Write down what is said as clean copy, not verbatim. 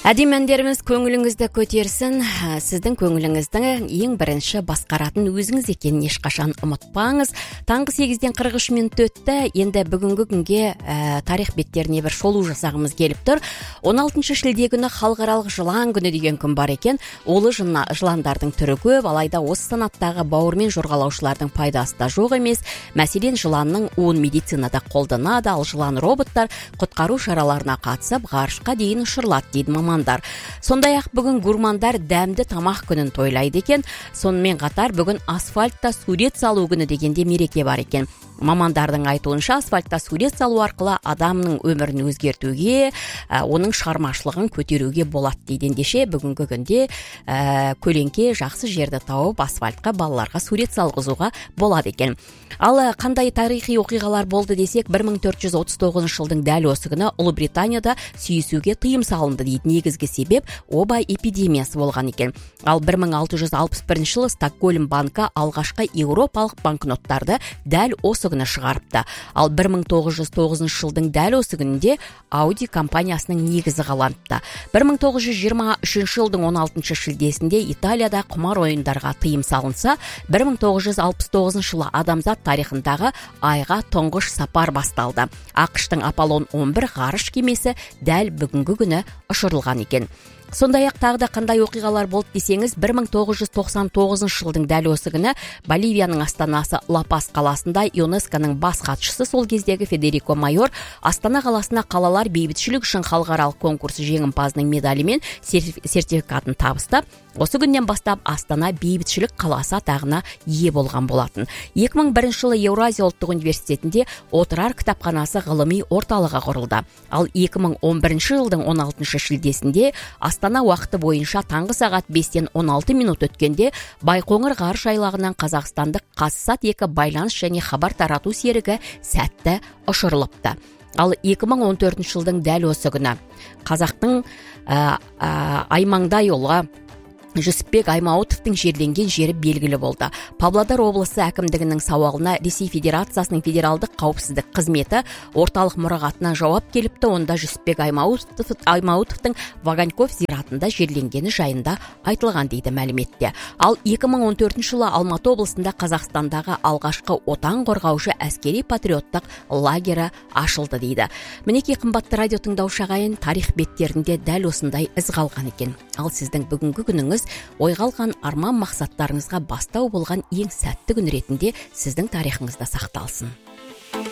Әдемі әндеріміз көңіліңізді көтерсін. Сіздің көңіліңіздің ең бірінші басқаратын өзіңіз екенін ешқашан ұмытпаңыз. Таңғы 8-ден 43 минут өтті. Енді бүгінгі күнге тарих беттеріне бір шолу жасағымыз келіп тұр. 16 шілде күні халықаралық жылан күні деген күн бар екен. Улы жыландардың түрі көп, алайда осы санаттағы бауырмен жорғалаушылардың пайдасы да жоқ емес. Мәселен, жыланның уын медицинада қолданады, ал жылан роботтар құтқару шараларына қатысып, ғарышқа дейін ұшырылады дейді мамандар. Сондай-ақ бүгін гурмандар дәмді тамақ күнін тойлайды екен. Сонымен қатар бүгін асфальтта сурет салу күні дегенде мереке бар екен. Мамандардың айтуынша, асфальтта сурет салу арқылы адамның өмірін өзгертуге, оның шығармашылығын көтеруге болады дейді. Ендеше бүгінгі күнде көлеңке жақсы жерді тауып, асфальтқа балаларға сурет салғызуға болады екен. Ал қандай тарихи оқиғалар болды десек, 1439 жылдың дәл осы күні Ұлыбританияда сүйісуге тыйым салынды дейді. Негізгі себеп оба эпидемиясы болған екен. Ал 1661 жылы Стокгольм банкі алғашқы еуропалық банкноттарды дәл осы күні шығарыпты. Ал 1909 жылдың дәл осы күнінде Audi компаниясының негізі қаланыпты. 1923 жылдың 16 шілдесінде Италияда құмар ойындарға тыйым салынса, 1969 жылы адамзат тарихындағы айға тұңғыш сапар басталды. ақш-тың Аполлон 11 ғарыш кемесі дәл бүгінгі күні ұшырылған екен. Сондай-ақ тағы да қандай оқиғалар болды десеңіз, 1999 жылдың дәл осы күні Боливияның астанасы Ла-Пас қаласында ЮНЕСКО-ның бас хатшысы сол кездегі Федерико Майор Астана қаласына қалалар бейбітшілік үшін халықаралық конкурсы жеңімпазының медалі мен сертификатын табыстап, осы күннен бастап Астана бейбітшілік қаласы атағына ие болған болатын. 2001 жылы Еуразия ұлттық университетінде отырар кітапханасы ғылыми орталығы құрылды. Ал 2011 жылдың 16 шілдесінде Астана уақыты бойынша таңғы сағат 5-тен 16 минут өткенде Байқоңыр ғарыш айлағынан қазақстандық Қазсат-2 байланыс және хабар тарату серігі сәтті ұшырылыпты. Ал 2014 жылдың дәл осы күні қазақтың Аймаңдай ұлы Жүсіпбек Аймауытовтың жерленген жері белгілі болды. Павлодар облысы әкімдігінің сауалына Ресей Федерациясының федералдық қауіпсіздік қызметі орталық мұрағатынан жауап келіпті. Онда Жүсіпбек Аймауытовтың Ваганьков зиратында жерленгені жайында айтылған дейді мәліметте. Ал 2014 жылы Алматы облысында Қазақстандағы алғашқы отан қорғаушы әскери патриоттық лагері ашылды дейді. Мінекей қымбатты радио тыңдаушы ағайын, тарих беттерінде дәл осындай із қалған екен. Ал сіздің бүгінгі күніңіз ойға алған арман мақсаттарыңызға бастау болған ең сәтті күн ретінде сіздің тарихыңызда сақталсын.